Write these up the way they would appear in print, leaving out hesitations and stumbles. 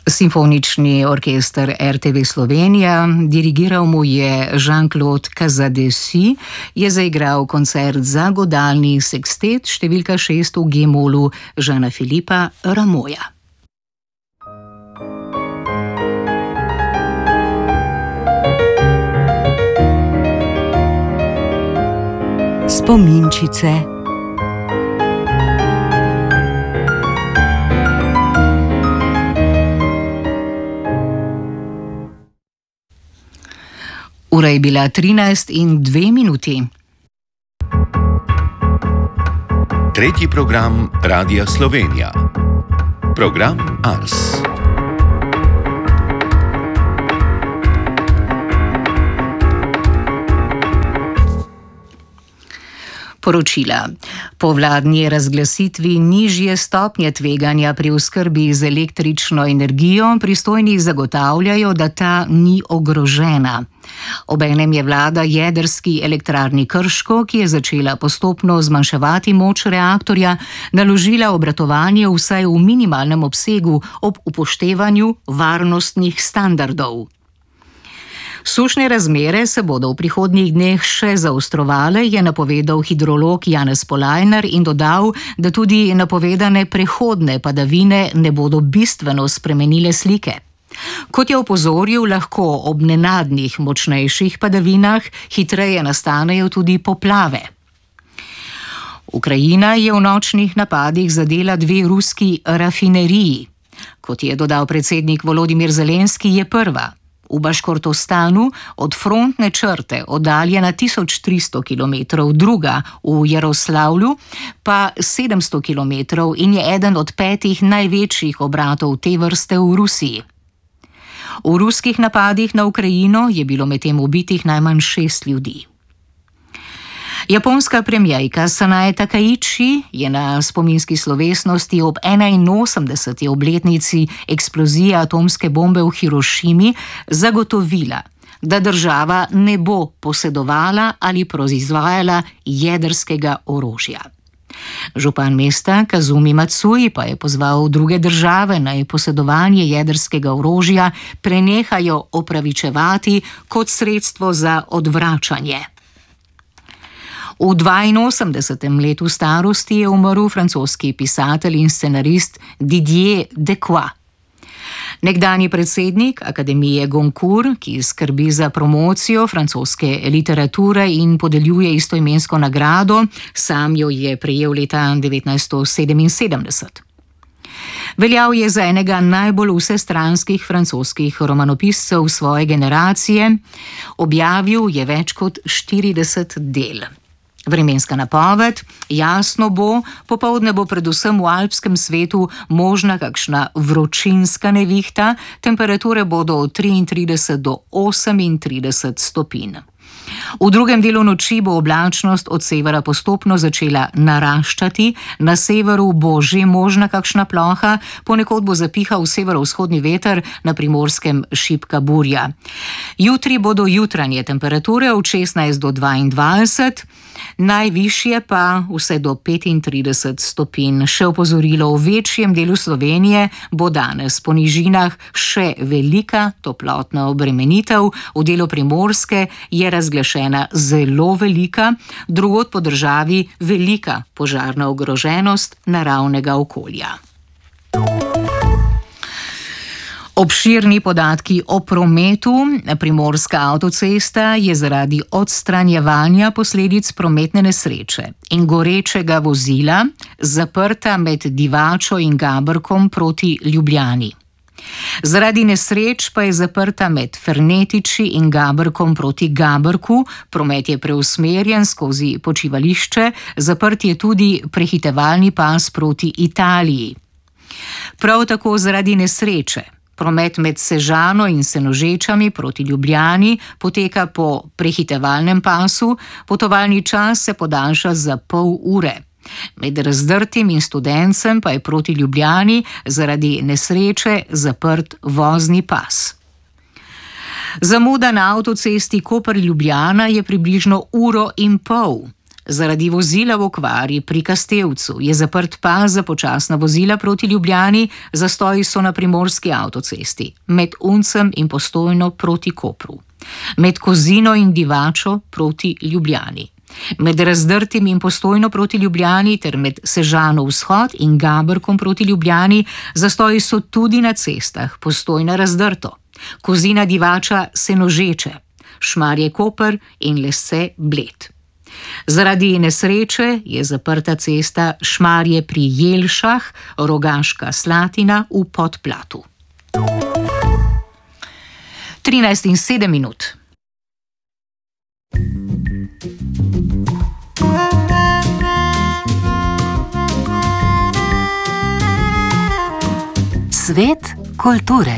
Simfonični orkester RTV Slovenija, dirigiral mu je Jean-Claude Casadesi, je zaigral koncert za godalni sekstet številka 6 v G-molu Žana Filipa Ramoja. Spominčice. Ura je bila 13:02. Tretji program Radia Slovenija. Program Ars. Poročila. Po vladni razglasitvi nižje stopnje tveganja pri oskrbi z električno energijo pristojni zagotavljajo, da ta ni ogrožena. Obenem je vlada jedrski elektrarni Krško, ki je začela postopno zmanjševati moč reaktorja, naložila obratovanje vsaj v minimalnem obsegu ob upoštevanju varnostnih standardov. Sušne razmere se bodo v prihodnjih dneh še zaostrovale, je napovedal hidrolog Janez Polajnar in dodal, da tudi napovedane prehodne padavine ne bodo bistveno spremenile slike. Kot je opozoril, lahko ob nenadnih močnejših padavinah hitreje nastanejo tudi poplave. Ukrajina je v nočnih napadih zadela 2 ruski rafineriji. Kot je dodal predsednik Volodimir Zelenski, je prva v Baškortostanu od frontne črte oddaljena 1300 km, druga v Jaroslavlju pa 700 km in je eden od 5 največjih obratov te vrste v Rusiji. V ruskih napadih na Ukrajino je bilo medtem ubitih najmanj 6 ljudi. Japonska premierka Sanae Takaichi je na spominski slovesnosti ob 81. obletnici eksplozije atomske bombe v Hirošimi zagotovila, da država ne bo posedovala ali proizvajala jedrskega orožja. Župan mesta Kazumi Matsui pa je pozval druge države, naj posedovanje jedrskega orožja prenehajo opravičevati kot sredstvo za odvračanje. V 82. letu starosti je umrl francoski pisatelj in scenarist Didier Decoux. Nekdanji predsednik Akademije Goncourt, ki skrbi za promocijo francoske literature in podeljuje istoimensko nagrado, sam jo je prejel leta 1977. Veljal je za enega najbolj vsestranskih francoskih romanopiscev svoje generacije, objavil je več kot 40 del. Vremenska napoved: jasno bo, popoldne bo predvsem v alpskem svetu možna kakšna vročinska nevihta, temperature bodo od 33 do 38 stopinj. V drugem delu noči bo oblačnost od severa postopno začela naraščati, na severu bo že možna kakšna ploha, ponekod bo zapihal severovzhodni veter, na Primorskem šibka burja. Jutri bodo jutranje temperature od 16 do 22, najvišje pa vse do 35 stopinj. Še opozorilo: v večjem delu Slovenije bo danes po nižinah še velika toplotna obremenitev, v delu Primorske je razglašena zelo velika, drugod po državi velika požarna ogroženost naravnega okolja. Obširni podatki o prometu. Primorska avtocesta je zaradi odstranjevanja posledic prometne nesreče in gorečega vozila zaprta med Divačo in Gaberkom proti Ljubljani. Zaradi nesreč pa je zaprta med Fernetiči in Gaberkom proti Gaberku, promet je preusmerjen skozi počivališče, zaprt je tudi prehitevalni pas proti Italiji. Prav tako zaradi nesreče promet med Sežano in Senožečami proti Ljubljani poteka po prehitevalnem pasu, potovalni čas se podaljša za pol ure. Med Razdrtim in Studencem pa je proti Ljubljani zaradi nesreče zaprt vozni pas. Zamuda na avtocesti Koper-Ljubljana je približno 1,5 ure. Zaradi vozila v okvari pri Kastevcu je zaprt pas za počasna vozila proti Ljubljani, zastoji so na primorski avtocesti, med Uncem in Postojno proti Kopru, med Kozino in Divačo proti Ljubljani, med Razdrtim in Postojno proti Ljubljani ter med Sežano vzhod in Gabrkom proti Ljubljani, zastoji so tudi na cestah Postojna Razdrto, Kozina Divača Senožeče, Šmarje Koper in Lesce Bled. Zaradi nesreče je zaprta cesta Šmarje pri Jelšah, Rogaška Slatina v Podplatu. 13:07. Svet kulture.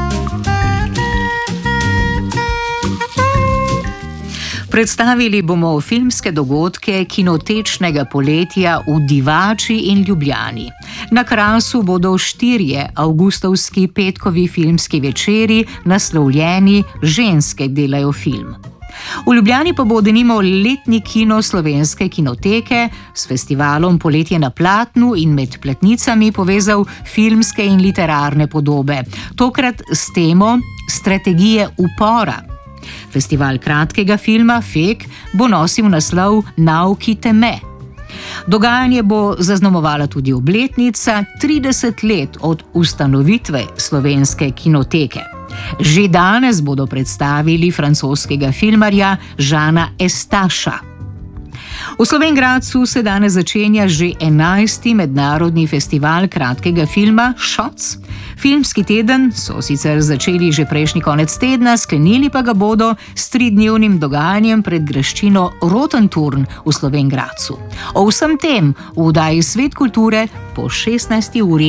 Predstavili bomo filmske dogodke kinotečnega poletja v Divači in Ljubljani. Na Krasu bodo 4 avgustovski petkovi filmski večeri naslovljeni Ženske delajo film. V Ljubljani pa bo denimo letni kino Slovenske kinoteke s festivalom Poletje na platnu in med platnicami povezal filmske in literarne podobe, tokrat s temo Strategije upora. Festival kratkega filma FEK bo nosil naslov Naukite me. Dogajanje bo zaznamovala tudi obletnica 30 let od ustanovitve Slovenske kinoteke. Že danes bodo predstavili francoskega filmarja Žana Estaša. V Slovenj Gradcu se danes začenja že 11. mednarodni festival kratkega filma Shots. Filmski teden so sicer začeli že prejšnji konec tedna, sklenili pa ga bodo s 3-dnevnim dogajanjem pred graščino Rotenturn v Slovenj Gradcu. O vsem tem v oddaji Svet kulture po 16. uri.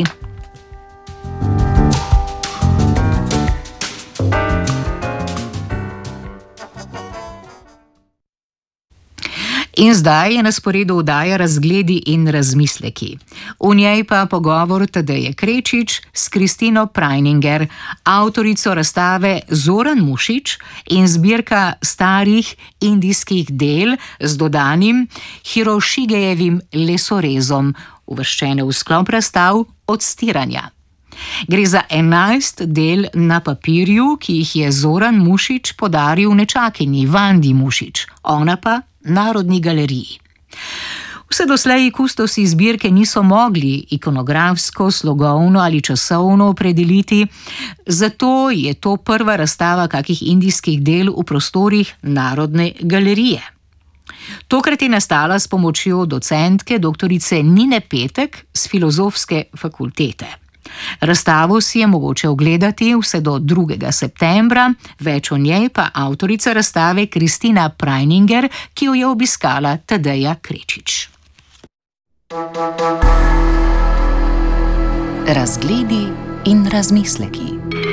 In zdaj je na sporedu oddaja Razgledi in razmisleki. V njej pa pogovor Tadeje Krečič s Kristino Prajninger, avtorico razstave Zoran Mušič in zbirka starih indijskih del z dodanim Hirošigejevim lesorezom, uvrščene v sklop razstav Odstiranja. Gre za 11 del na papirju, ki jih je Zoran Mušič podaril nečakinji Vandi Mušič, ona pa Narodni galeriji. Vse doslej kustosi zbirke niso mogli ikonografsko, slogovno ali časovno opredeliti, zato je to prva razstava kakih indijskih del v prostorih Narodne galerije. Tokrat je nastala s pomočjo docentke doktorice Nine Petek z Filozofske fakultete. Razstavo si je mogoče ogledati vse do 2. septembra, več o njej pa avtorica razstave Kristina Prajninger, ki jo je obiskala Tadeja Krečič. Razgledi in razmisleki.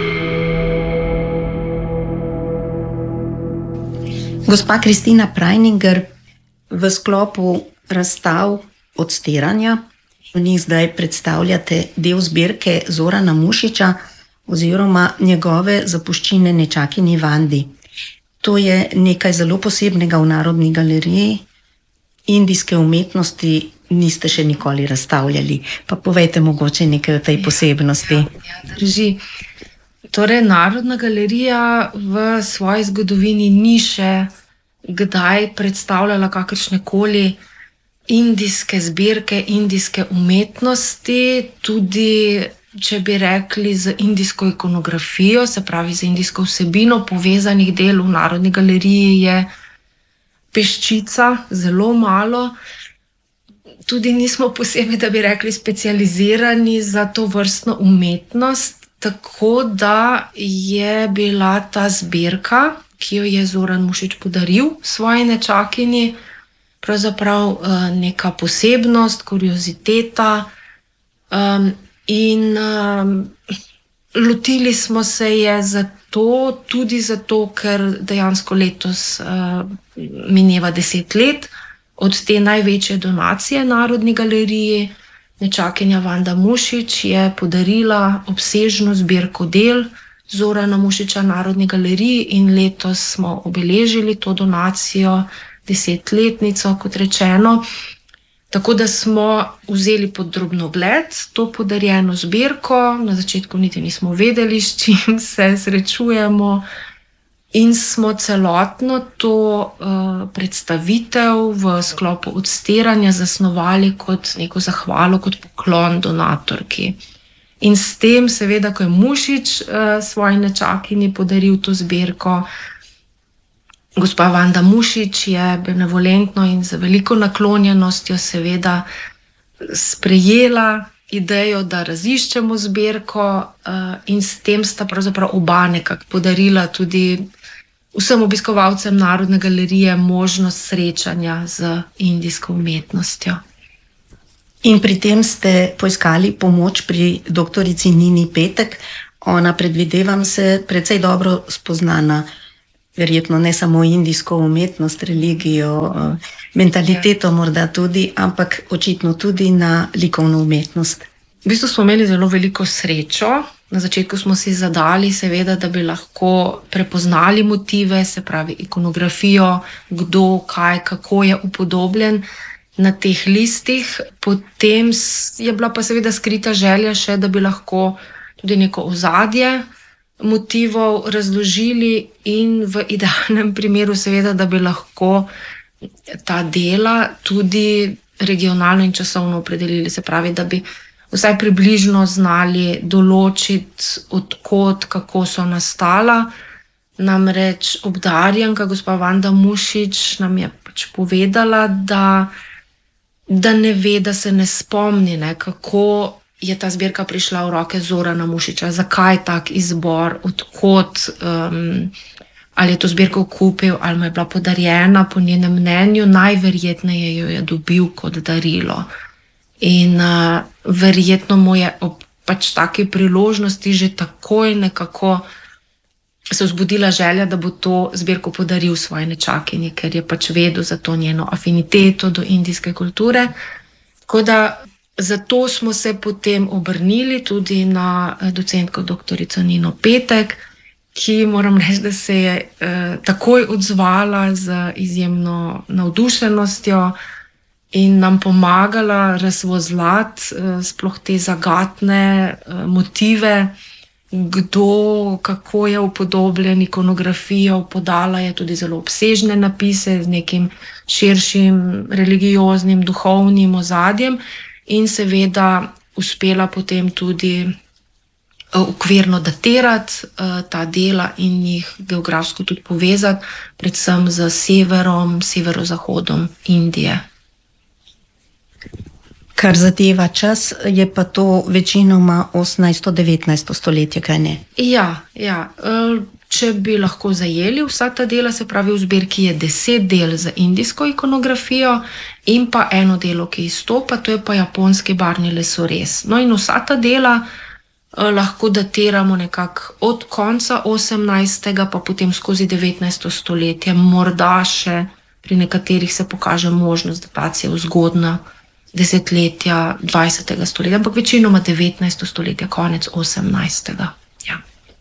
Gospa Kristina Prajninger v sklopu razstav Odstiranja v njih zdaj predstavljate del zbirke Zorana Mušiča oziroma njegove zapuščine nečakinji Vandi. To je nekaj zelo posebnega v Narodni galeriji. Indijske umetnosti niste še nikoli razstavljali. Pa povejte mogoče nekaj o tej posebnosti. Drži. Torej, Narodna galerija v svoji zgodovini ni še kdaj predstavljala kakršnekoli indijske zbirke, indijske umetnosti, tudi če bi rekli z indijsko ikonografijo, se pravi z indijsko vsebino povezanih del v Narodni galeriji je peščica, zelo malo. Tudi nismo posebej, da bi rekli, specializirani za to vrstno umetnost, tako da je bila ta zbirka, ki jo je Zoran Mušič podaril svoji nečakinji, pravzaprav neka posebnost, kurioziteta in lotili smo se je tudi zato, ker dejansko letos mineva 10 let od te največje donacije Narodni galeriji. Nečakinja Vanda Mušič je podarila obsežno zbirko del Zorana Mušiča Narodni galeriji in letos smo obeležili to donacijo 10-letnico, kot rečeno. Tako da smo vzeli pod drobnogled to podarjeno zbirko, na začetku niti nismo vedeli, s čim se srečujemo, in smo celotno to predstavitev v sklopu odstiranja zasnovali kot neko zahvalo, kot poklon donatorki. In s tem, seveda, ko je Mušič svoji nečakinji podaril to zbirko, gospa Vanda Mušič je benevolentno in z veliko naklonjenostjo seveda sprejela idejo, da raziščemo zbirko, in s tem sta pravzaprav oba nekako podarila tudi vsem obiskovalcem Narodne galerije možnost srečanja z indijsko umetnostjo. In pri tem ste poiskali pomoč pri doktorici Nini Petek. Ona, predvidevam, se precej dobro spozna na verjetno ne samo indijsko umetnost, religijo, mentaliteto morda tudi, ampak očitno tudi na likovno umetnost. V bistvu smo imeli zelo veliko srečo. Na začetku smo si zadali, seveda, da bi lahko prepoznali motive, se pravi ikonografijo, kdo, kaj, kako je upodobljen na teh listih. Potem je bila pa seveda skrita želja še, da bi lahko tudi neko ozadje motivov razložili in v idealnem primeru seveda, da bi lahko ta dela tudi regionalno in časovno opredelili. Se pravi, da bi vsaj približno znali določiti, odkot, kako so nastala. Namreč obdarjenka, gospa Vanda Mušič, nam je pač povedala, da ne ve, da se ne spomni, kako je ta zbirka prišla v roke Zorana Mušiča, zakaj tak izbor, odkot, ali je to zbirko kupil, ali mu je bila podarjena. Po njenem mnenju najverjetneje jo je dobil kot darilo. In verjetno mu je ob pač taki priložnosti že takoj nekako se vzbudila želja, da bo to zbirko podaril svoji nečakinji, ker je pač vedel za to njeno afiniteto do indijske kulture. Tako da zato smo se potem obrnili tudi na docentko doktorico Nino Petek, ki moram reči, da se je takoj odzvala z izjemno navdušenostjo in nam pomagala razvozlati sploh te zagatne motive, kdo, kako je upodobljen, ikonografijo, podala je tudi zelo obsežne napise z nekim širšim religioznim, duhovnim ozadjem in seveda uspela potem tudi okvirno datirati ta dela in jih geografsko tudi povezati, predvsem z severom, severozahodom Indije. Kar zadeva čas, je pa to večinoma 18-19 stoletje, kaj ne? Ja. Če bi lahko zajeli vsa ta dela, se pravi, v zbirki je 10 del za indijsko ikonografijo in pa eno delo, ki izstopa, to je pa japonski barvni lesorez. No in vsa ta dela lahko datiramo nekako od konca 18. pa potem skozi 19. stoletje. Morda še pri nekaterih se pokaže možnost datacije v zgodnja desetletja 20. stoletja, ampak večinoma 19. stoletja, konec 18. Ja.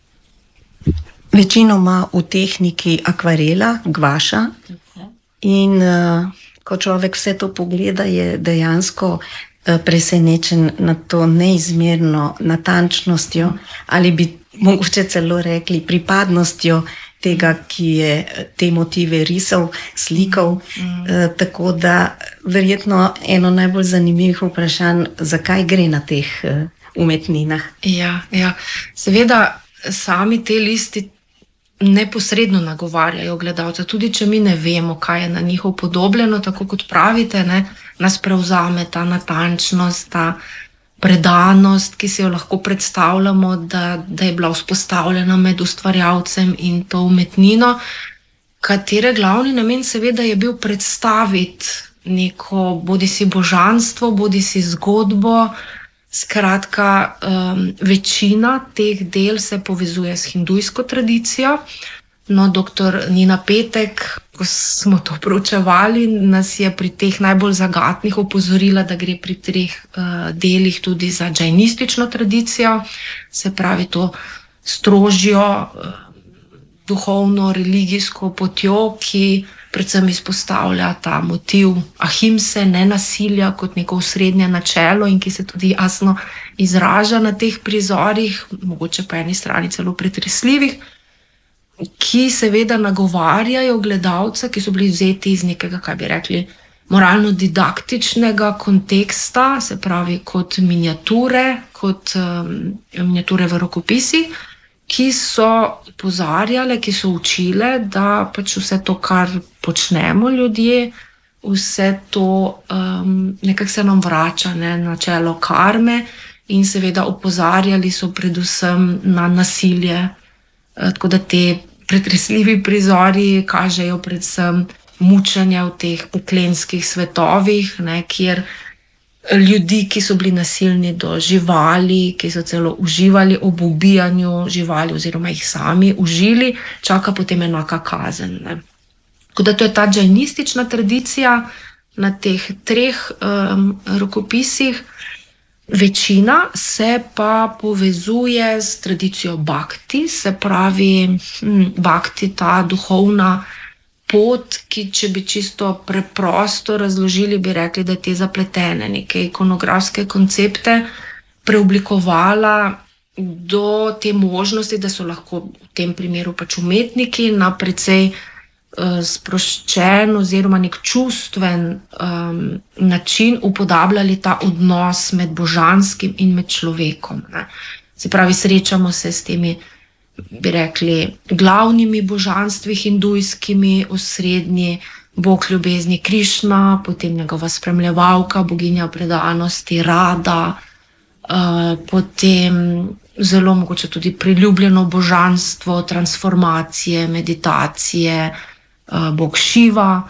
Večinoma v tehniki akvarela, gvaša. In ko človek vse to pogleda, je dejansko presenečen nad to neizmerno natančnostjo, ali bi mogoče celo rekli pripadnostjo tega, ki je te motive risal, slikal. Tako da verjetno eno najbolj zanimivih vprašanj, zakaj gre na teh umetninah. Ja. Seveda sami te listi neposredno nagovarjajo gledalca, tudi če mi ne vemo, kaj je na njih upodobljeno, tako kot pravite, nas prevzame ta natančnost, ta predanost, ki si jo lahko predstavljamo, da je bila vzpostavljena med ustvarjalcem in to umetnino, katere glavni namen seveda je bil predstaviti neko bodisi božanstvo, bodisi zgodbo. Skratka, večina teh del se povezuje s hindujsko tradicijo. No, dr. Nina Petek, ko smo to proučevali, nas je pri teh najbolj zagatnih opozorila, da gre pri 3 delih tudi za džajnistično tradicijo, se pravi to strožjo duhovno, religijsko potjo, ki predvsem izpostavlja ta motiv ahimse, nenasilja kot neko osrednje načelo in ki se tudi jasno izraža na teh prizorih, mogoče po eni strani celo pretresljivih, ki seveda nagovarjajo gledalca, ki so bili vzeti iz nekega, kaj bi rekli, moralno-didaktičnega konteksta, se pravi kot miniature v rokopisih, ki so opozarjale, ki so učile, da pač vse to, kar počnemo ljudje, vse to nekako se nam vrača, ne, načelo karme, in seveda opozarjali so predvsem na nasilje. Tako da te pretresljivi prizori kažejo predvsem mučenja v teh peklenskih svetovih, ne, kjer ljudi, ki so bili nasilni do živali, ki so celo uživali ob ubijanju živali oziroma jih sami užili, čaka potem enaka kazen. Ne. Tako da to je ta džajnistična tradicija na teh 3 rokopisih. Večina se pa povezuje s tradicijo bhakti, se pravi bhakti, ta duhovna pot, ki če bi čisto preprosto razložili, bi rekli, da je te zapletene neke ikonografske koncepte preoblikovala do te možnosti, da so lahko v tem primeru pač umetniki na precej sproščen oziroma nek čustven način upodabljali ta odnos med božanskim in med človekom. Ne. Se pravi, srečamo se s temi, bi rekli, glavnimi božanstvi hindujskimi, osrednji bog ljubezni Krišna, potem njegova spremljevalka, boginja predanosti Rada, potem zelo mogoče tudi priljubljeno božanstvo transformacije, meditacije, bog Šiva.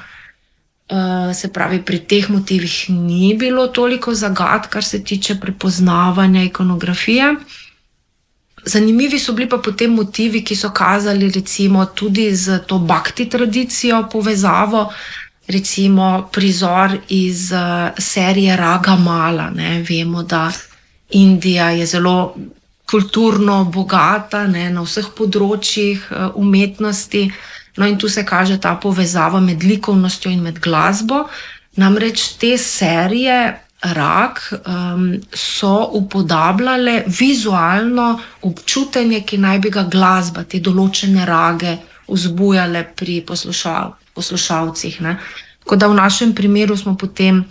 Se pravi, pri teh motivih ni bilo toliko zagad, kar se tiče prepoznavanja ikonografije. Zanimivi so bili pa potem motivi, ki so kazali recimo tudi z to bhakti tradicijo povezavo, recimo prizor iz serije Raga Mala. Ne. Vemo, da Indija je zelo kulturno bogata, ne, na vseh področjih umetnosti. No, in tu se kaže ta povezava med likovnostjo in med glasbo. Namreč te serije Rag so upodabljale vizualno občutenje, ki naj bi ga glasba, te določene rage vzbujale pri poslušalcih. Ne. Tako da v našem primeru smo potem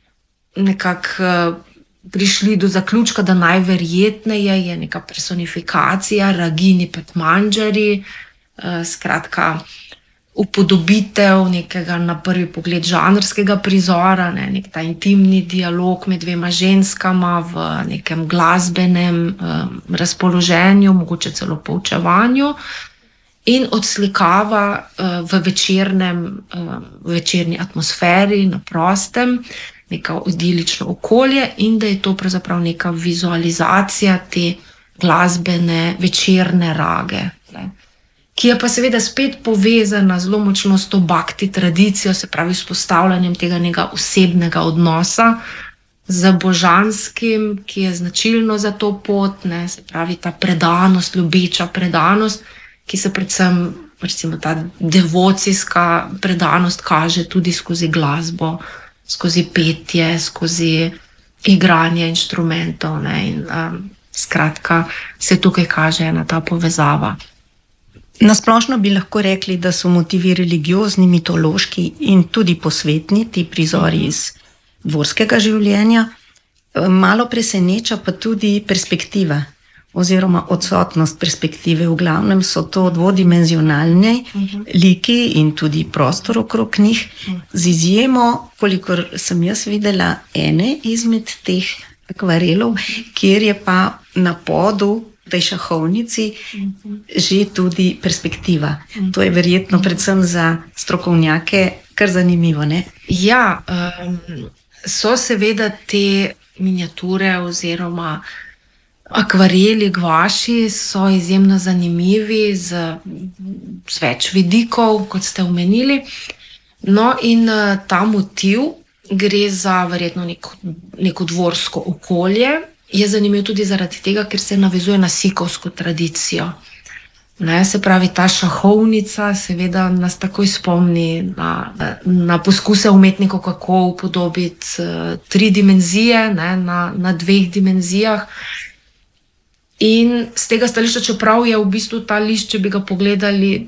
nekako prišli do zaključka, da najverjetneje je neka personifikacija Ragini Petmanjari, skratka upodobitev nekega na prvi pogled žanrskega prizora, ne, nek ta intimni dialog med 2 ženskama v nekem glasbenem razpoloženju, mogoče celo poučevanju, in odslikava v večerni atmosferi, na prostem, neko idilično okolje, in da je to pravzaprav neka vizualizacija te glasbene večerne rage, ne, ki je pa seveda spet povezana zelo močno s to bhakti tradicijo, se pravi s postavljanjem tega nekega osebnega odnosa z božanskim, ki je značilno za to pot, ne, se pravi ta predanost, ljubeča predanost, ki se predvsem, recimo ta devocijska predanost kaže tudi skozi glasbo, skozi petje, skozi igranje inštrumentov, ne, in skratka se tukaj kaže ena ta povezava. Nasplošno bi lahko rekli, da so motivi religiozni, mitološki in tudi posvetni, ti prizori iz dvorskega življenja. Malo preseneča pa tudi perspektiva oziroma odsotnost perspektive. V glavnem so to dvodimenzionalni liki in tudi prostor okrog njih, z izjemo, kolikor sem jaz videla, ene izmed teh akvarelov, kjer je pa na podu v tej šahovnici že tudi perspektiva. To je verjetno predvsem za strokovnjake kar zanimivo, ne? Ja, so seveda te miniature oziroma akvareli, gvaši so izjemno zanimivi z več vidikov, kot ste omenili. No, in ta motiv, gre za verjetno neko dvorsko okolje, je zanimiv tudi zaradi tega, ker se navezuje na sikovsko tradicijo. Ne, se pravi, ta šahovnica seveda nas takoj spomni na poskuse umetnikov, kako upodobiti 3 dimenzije, ne, na 2 dimenzijah. In z tega stališča, čeprav je v bistvu ta list, če bi ga pogledali,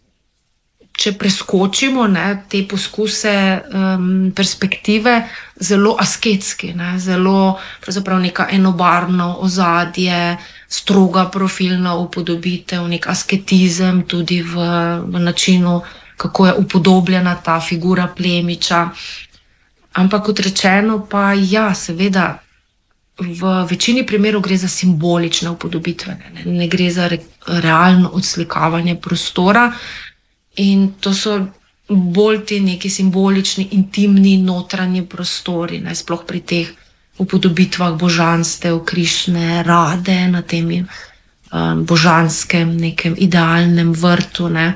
če preskočimo, ne, te poskuse perspektive, zelo asketski, ne, zelo pravzaprav neka enobarvno ozadje, stroga profilna upodobitev, nek asketizem tudi v načinu, kako je upodobljena ta figura plemiča. Ampak kot rečeno pa ja, seveda, v večini primerov gre za simbolične upodobitve, ne gre za realno odslikavanje prostora. In to so bolj ti neki simbolični, intimni, notranji prostori, ne, sploh pri teh upodobitvah božanstev, Krišne, Rade na tem božanskem, nekem idealnem vrtu. Ne.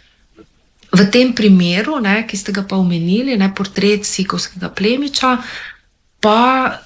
V tem primeru, ne, ki ste ga pa omenili, ne, portret sikovskega plemiča, pa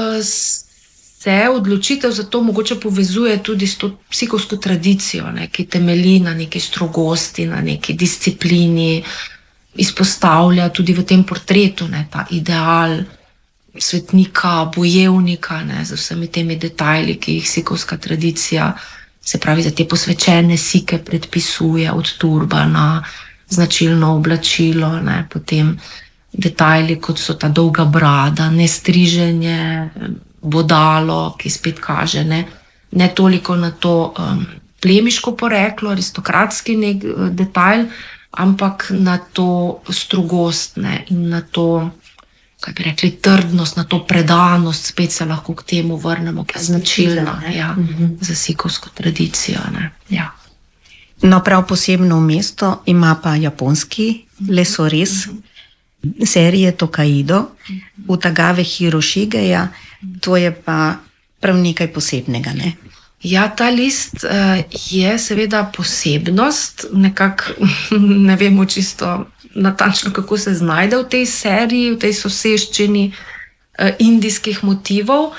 se odločitev za to mogoče povezuje tudi s to sikovsko tradicijo, ne, ki temelji na neki strogosti, na neki disciplini, izpostavlja tudi v tem portretu, ne, ta ideal svetnika, bojevnika, ne, z vsemi temi detajli, ki jih sikovska tradicija, se pravi, za te posvečene sike predpisuje, od turbana, značilno oblačilo, ne, potem detajli, kot so ta dolga brada, nestriženje, bodalo, ki spet kaže ne toliko na to plemiško poreklo, aristokratski nek detajl, ampak na to strogost, ne, in na to, kaj bi rekli, trdnost, na to predanost, spet se lahko k temu vrnemo, ki je značilna, ja, za sikovsko tradicijo. Ne, ja. No, prav posebno mesto ima pa japonski lesorez serije Tokaido, Utagave Hiroshigeja. To je pa prav nekaj posebnega, ne? Ja, ta list je seveda posebnost, nekako ne vemo čisto natančno, kako se znajde v tej seriji, v tej soseščini indijskih motivov.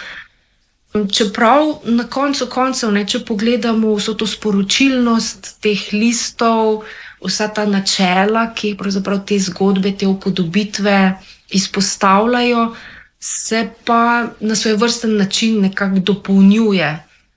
Čeprav na koncu koncev, ne, če pogledamo vso to sporočilnost teh listov, vsa ta načela, ki pravzaprav te zgodbe, te upodobitve izpostavljajo, se pa na svojevrsten način nekako dopolnjuje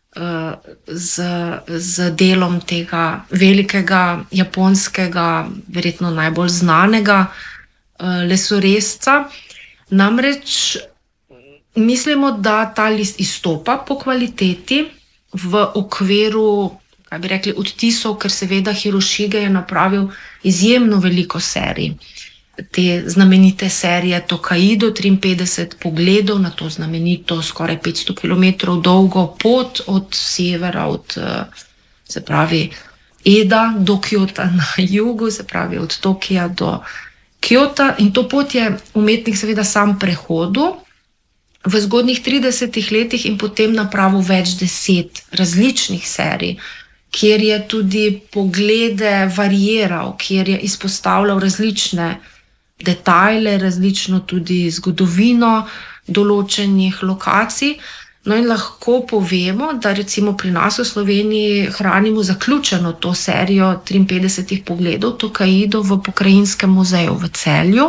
z delom tega velikega japonskega, verjetno najbolj znanega lesorezca. Namreč mislimo, da ta list izstopa po kvaliteti v okviru, kaj bi rekli, odtisov, ker seveda Hirošige je napravil izjemno veliko serij. Te znamenite serije Tokaido, 53 pogledov na to znamenito, skoraj 500 km dolgo pot od severa, se pravi Eda do Kjota na jugu, se pravi od Tokija do Kjota. In to pot je umetnik seveda sam prehodil v zgodnjih 30 letih in potem napravil več 10 različnih serij, kjer je tudi poglede variiral, kjer je izpostavljal različne detajle, različno tudi zgodovino določenih lokacij. No in lahko povemo, da recimo pri nas v Sloveniji hranimo zaključeno to serijo 53 pogledov Tokaido v Pokrajinskem muzeju v Celju,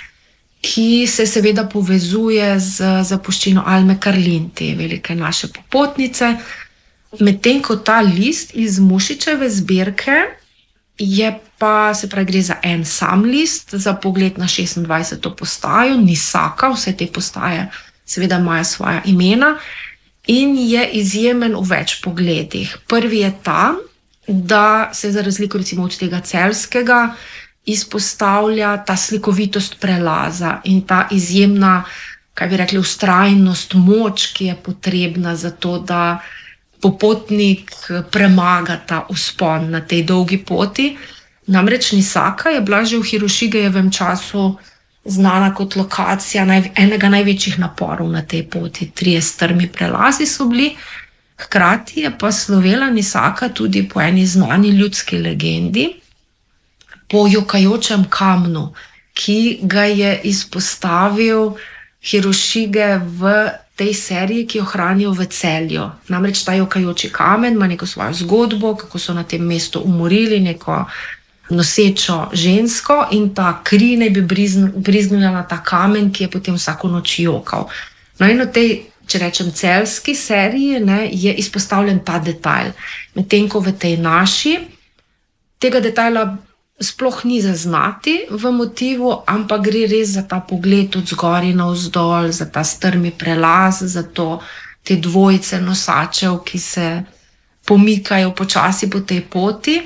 ki se seveda povezuje z zapuščino Alme Karlin, te velike naše popotnice. Medtem ko ta list iz Mušičeve zbirke je pa, se pravi, gre za en sam list, za pogled na 26. postajo, Nisaka, vse te postaje seveda imajo svoja imena in je izjemen v več pogledih. Prvi je ta, da se za razliko recimo od tega celjskega izpostavlja ta slikovitost prelaza in ta izjemna, kaj bi rekli, vztrajnost, moč, ki je potrebna za to, da popotnik premaga ta vzpon na tej dolgi poti. Namreč Nisaka je bila že v Hirošigejevem času znana kot lokacija enega največjih naporov na tej poti. 3 strmi prelazi so bili. Hkrati je pa slovela Nisaka tudi po eni znani ljudski legendi, po jokajočem kamnu, ki ga je izpostavil Hirošige v tej seriji, ki jo hranijo v Celju. Namreč ta jokajoči kamen ima neko svojo zgodbo, kako so na tem mestu umorili neko nosečo žensko in ta kri naj bi brizgnila na ta kamen, ki je potem vsako noč jokal. No in v tej, če rečem, celjski seriji, ne, je izpostavljen ta detajl. Medtem ko v tej naši tega detajla sploh ni zaznati v motivu, ampak gre res za ta pogled od zgoraj navzdol, za ta strmi prelaz, za te dvojice nosačev, ki se pomikajo počasi po tej poti.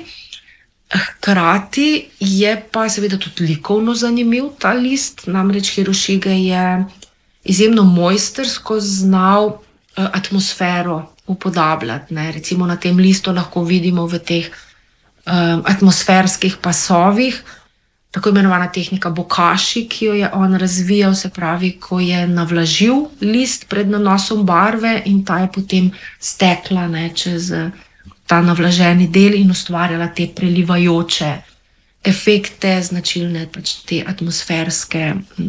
Hkrati je pa seveda tudi likovno zanimiv ta list, namreč Hirošige je izjemno mojstersko znal atmosfero upodabljati. Ne. Recimo na tem listu lahko vidimo v teh atmosferskih pasovih, tako imenovana tehnika bokashi, ki jo je on razvijal, se pravi, ko je navlažil list pred nanosom barve in ta je potem stekla, ne, čez ta navlaženi del in ustvarjala te prelivajoče efekte, značilne pač te atmosferske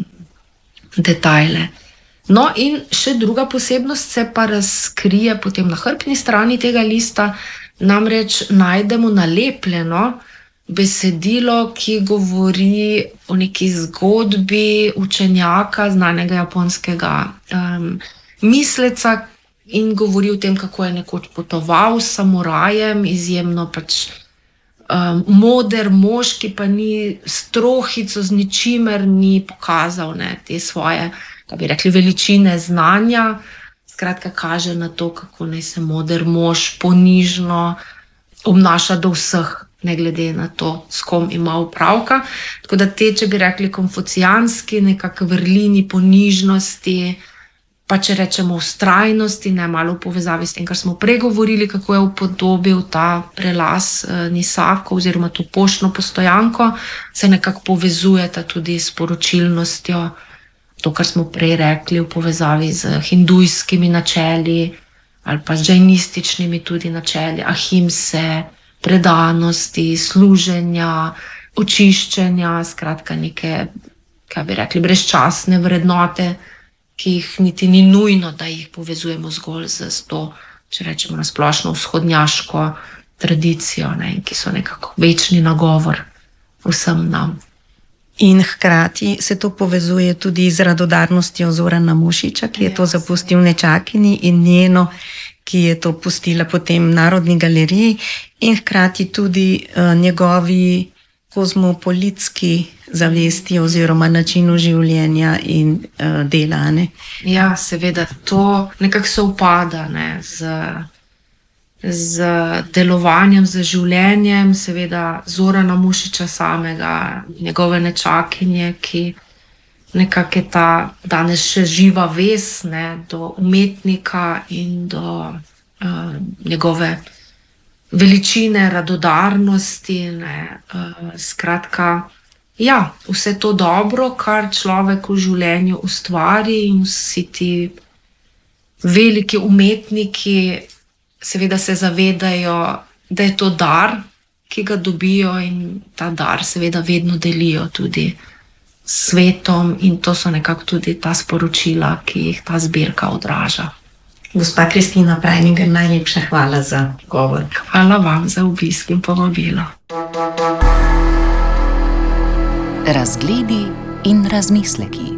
detajle. No in še druga posebnost se pa razkrije potem na hrbtni strani tega lista. Namreč najdemo nalepljeno besedilo, ki govori o neki zgodbi učenjaka, znanega japonskega misleca, in govori o tem, kako je nekoč potoval s samurajem, izjemno pač moder mož, ki pa ni s trohico, z ničimer ni pokazal, ne, te svoje, kaj bi rekli, veličine znanja. Skratka, kaže na to, kako naj se moder mož ponižno obnaša do vseh, ne glede na to, s kom ima opravka. Tako da te, če bi rekli, konfucijanski nekako vrlini ponižnosti, pa če rečemo vztrajnosti, ne, malo v povezavi s tem, kar smo pregovorili, kako je upodobil ta prelaz Nisako oziroma to poštno postojanko, se nekako povezujeta tudi s poročilnostjo. To, kar smo prej rekli v povezavi z hindujskimi načeli ali pa z džajnističnimi tudi načeli, ahimse, predanosti, služenja, očiščenja, skratka neke, kaj bi rekli, brezčasne vrednote, ki jih niti ni nujno, da jih povezujemo zgolj z to, če rečemo na splošno vzhodnjaško tradicijo, ne, ki so nekako večni nagovor vsem nam. In hkrati se to povezuje tudi z radodarnostjo Zorana Mušiča, ki je to zapustil nečakini, in njeno, ki je to pustila potem Narodni galeriji, in hkrati tudi njegovi kozmopolitski zavesti oziroma načinu življenja in dela. Ne? Ja, seveda, to nekako se upada, ne, z delovanjem, z življenjem, seveda Zorana Mušiča samega, njegove nečakinje, ki nekako je ta danes še živa vez, ne, do umetnika in do njegove veličine, radodarnosti. Ne, skratka, ja, vse to dobro, kar človek v življenju ustvari, in vsi ti veliki umetniki seveda se zavedajo, da je to dar, ki ga dobijo, in ta dar seveda vedno delijo tudi s svetom, in to so nekako tudi ta sporočila, ki jih ta zbirka odraža. Gospa Kristina Prajninger, najlepša hvala za govor. Hvala vam za obisk in povabilo. Razgledi in razmisleki.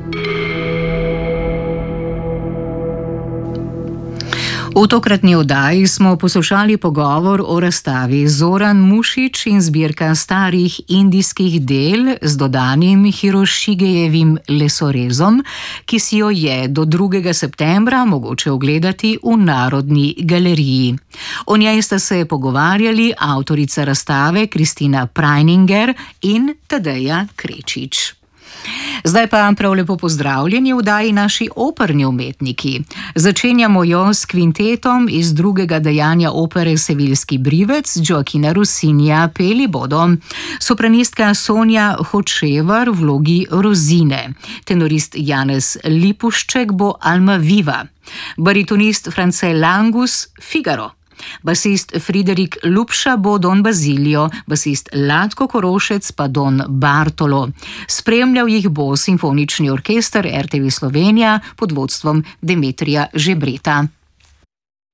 V tokratni oddaji smo poslušali pogovor o razstavi Zoran Mušič in zbirka starih indijskih del z dodanim Hirošigejevim lesorezom, ki si jo je do 2. septembra mogoče ogledati v Narodni galeriji. O njej sta se pogovarjali avtorica razstave Kristina Prajninger in Tadeja Krečič. Zdaj pa prav lepo pozdravljeni v oddaji naši operni umetniki. Začenjamo jo s kvintetom iz drugega dejanja opere Seviljski brivec Gioachina Rossinija Peli bodo sopranistka Sonja Hočevar v vlogi Rozine, tenorist Janez Lipušček bo Almaviva, baritonist France Langus Figaro, Basist Friderik Lupša bo Don Bazilio, basist Latko Korošec pa Don Bartolo. Spremljal jih bo Simfonični orkester RTV Slovenija pod vodstvom Demetrija Žebreta.